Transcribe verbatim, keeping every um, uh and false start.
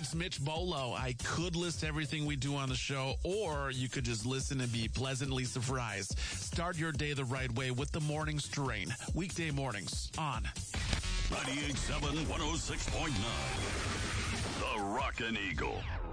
it's Mitch Bolo. I could list everything we do on the show, or you could just listen and be pleasantly surprised. Start your day the right way with the Morning Strain. Weekday mornings on ninety-eight point seven, one oh six point nine. The Rockin' Eagle.